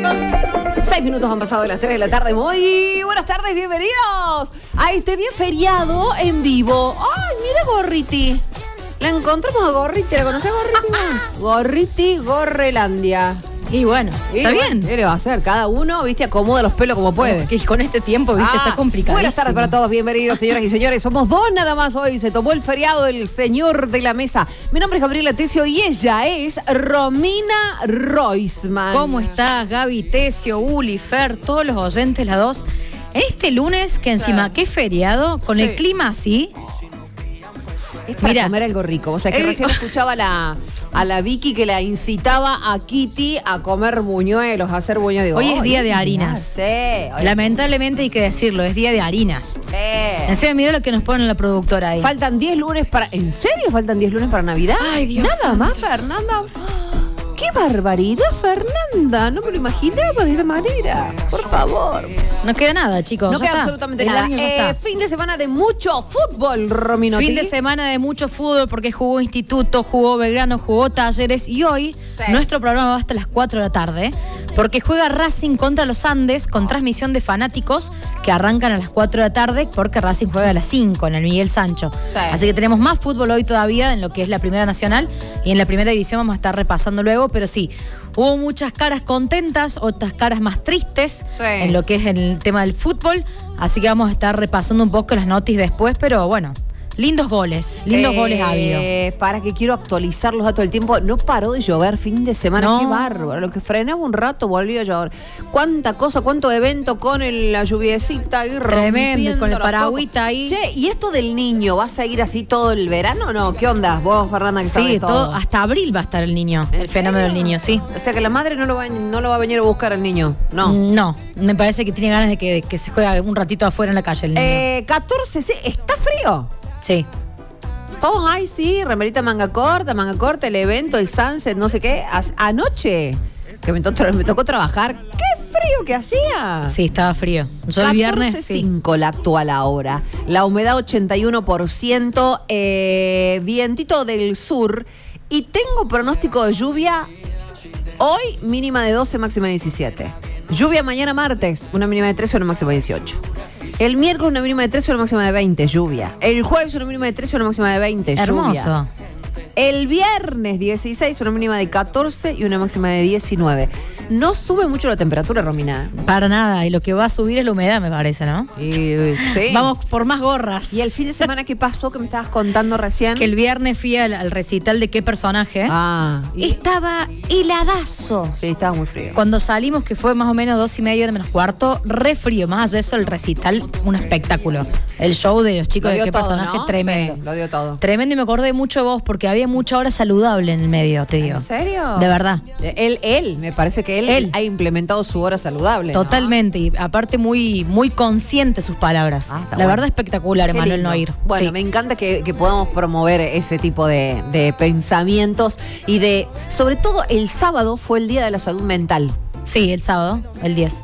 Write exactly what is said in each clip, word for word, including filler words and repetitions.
Seis minutos han pasado de las tres de la tarde. Muy buenas tardes, bienvenidos a este día feriado en vivo. ¡Ay, mira Gorriti! La encontramos a Gorriti. ¿La conoces, Gorriti? Gorriti, Gorrelandia. Y bueno, y está bueno, bien. ¿Qué le va a hacer? Cada uno, viste, acomoda los pelos como puede. Que con este tiempo, viste, Ah, está complicado. Buenas tardes para todos, bienvenidos, señoras y señores. Somos dos nada más hoy. Se tomó el feriado el señor de la mesa. Mi nombre es Gabriela Tesio y ella es Romina Roisman. ¿Cómo estás, Gaby, Tesio, Uli, Fer, todos los oyentes, las dos? Este lunes, que encima, Sí. qué feriado, con Sí. el clima así. Es para Mira. comer algo rico. O sea, que Eh, recién escuchaba a la, a la Vicky que la incitaba a Kitty a comer buñuelos, a hacer buñuelos. Digo, Hoy es oh, día de ya harinas. sé, hoy- Lamentablemente hay que decirlo, es día de harinas. Eh. Encima, mira lo que nos pone la productora ahí. Faltan diez lunes para... ¿En serio faltan diez lunes para Navidad? Ay, Dios Nada santo. más, Fernanda. ¡Qué barbaridad, Fernanda! No me lo imaginaba de esta manera. Por favor. No queda nada, chicos. No ya queda está. absolutamente El nada. año ya Eh, está. fin de semana de mucho fútbol, Rominotti. Fin de semana de mucho fútbol porque jugó Instituto, jugó Belgrano, jugó Talleres y hoy Sí. nuestro programa va hasta las cuatro de la tarde porque juega Racing contra los Andes con transmisión de fanáticos que arrancan a las cuatro de la tarde porque Racing juega a las cinco en el Miguel Sancho. Sí. Así que tenemos más fútbol hoy todavía en lo que es la Primera Nacional y en la Primera División vamos a estar repasando luego, pero sí, hubo muchas caras contentas, otras caras más tristes Sí. en lo que es el tema del fútbol, así que vamos a estar repasando un poco las noticias después, pero bueno, lindos goles, lindos Eh, goles ha habido. Para que quiero actualizar los datos del tiempo. No paró de llover fin de semana. No. Qué bárbaro. Lo que frenaba un rato volvió a llover. Cuánta cosa, cuánto evento con el- la lluviecita ahí Tremendo, rompiendo con el los paragüita cocos. ahí. Che, ¿y esto del niño va a seguir así todo el verano o no? ¿Qué onda? Vos, Fernanda, que Sí, sabés todo, todo. hasta abril va a estar el niño, ¿En el fenómeno serio? del niño, sí. O sea que la madre no lo va, no lo va a venir a buscar al niño. No. No, me parece que tiene ganas de que, que se juegue un ratito afuera en la calle el niño. Eh, catorce, sí, está frío. Sí. Todos, ay, sí, remerita manga corta, manga corta, el evento, el sunset, no sé qué. As- anoche, que me, to- me tocó trabajar, qué frío que hacía. Sí, estaba frío. Yo el viernes, sí. cinco la actual ahora. La humedad ochenta y uno por ciento, eh, vientito del sur. Y tengo pronóstico de lluvia hoy, mínima de doce, máxima de diecisiete. Lluvia mañana martes, una mínima de trece, una máxima de dieciocho. El miércoles una mínima de trece, una máxima de veinte, lluvia. El jueves una mínima de trece, una máxima de veinte, lluvia. Hermoso. El viernes dieciséis, una mínima de catorce y una máxima de diecinueve. No sube mucho la temperatura, Romina. Para nada. Y lo que va a subir es la humedad, me parece, ¿no? Y, sí. Vamos por más gorras. ¿Y el fin de semana qué pasó que me estabas contando recién? Que el viernes fui al, al recital de qué personaje. Ah, y- Estaba heladazo. sí, estaba muy frío. Cuando salimos, que fue más o menos dos y media de menos cuarto, re frío. Más allá de eso, el recital, un espectáculo. El show de los chicos Lo de dio qué todo, personaje, ¿no? tremendo. Sí, lo dio todo. Tremendo, y me acordé mucho de vos porque había mucha hora saludable en el medio, te digo. ¿En serio? De verdad. Él, él, me parece que él, Él. ha implementado su hora saludable, ¿no? Totalmente, y aparte muy, muy consciente sus palabras. Ah, está La bueno. verdad espectacular, Qué Emanuel lindo. Noir. Bueno, Sí. me encanta que, que podamos promover ese tipo de, de pensamientos y de, sobre todo el sábado fue el Día de la Salud Mental. Sí, el sábado, el diez.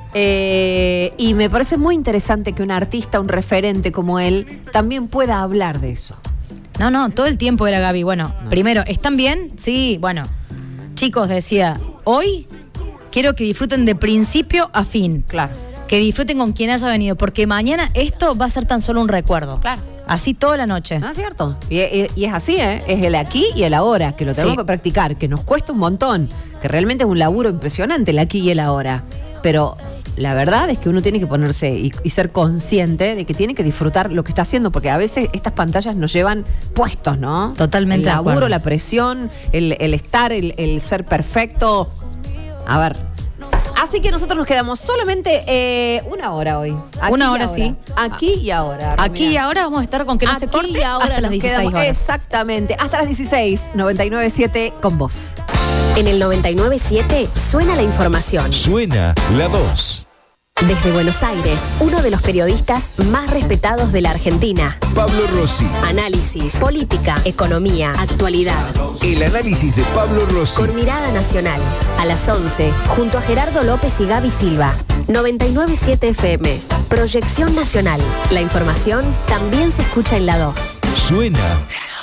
Eh, y me parece muy interesante que un artista, un referente como él, también pueda hablar de eso. No, no, todo el tiempo era Gaby. Bueno, primero, ¿están bien? Sí, bueno. Chicos, decía, hoy quiero que disfruten de principio a fin. Claro. Que disfruten con quien haya venido, porque mañana esto va a ser tan solo un recuerdo. Claro. Así toda la noche. ¿No es cierto? Y, y- y es así, ¿eh? Es el aquí y el ahora, que lo tenemos Sí. que practicar, que nos cuesta un montón, que realmente es un laburo impresionante el aquí y el ahora. Pero la verdad es que uno tiene que ponerse y, y ser consciente de que tiene que disfrutar lo que está haciendo, porque a veces estas pantallas nos llevan puestos, ¿no? Totalmente El de laburo, acuerdo. la presión, el, el estar, el, el ser perfecto. A ver. Así que nosotros nos quedamos solamente eh, una hora hoy. Aquí Una y hora, ahora. sí. Aquí y ahora. Aquí y Romina. ahora vamos a estar con que no se Aquí corte y ahora hasta las nos dieciséis quedamos- horas. Exactamente, hasta las dieciséis, noventa y nueve punto siete con vos. En el noventa y nueve punto siete suena la información. Suena la dos. Desde Buenos Aires, uno de los periodistas más respetados de la Argentina. Pablo Rossi. Análisis, política, economía, actualidad. El análisis de Pablo Rossi. Con mirada nacional. A las once, junto a Gerardo López y Gaby Silva. noventa y nueve punto siete F M. Proyección nacional. La información también se escucha en la dos. Suena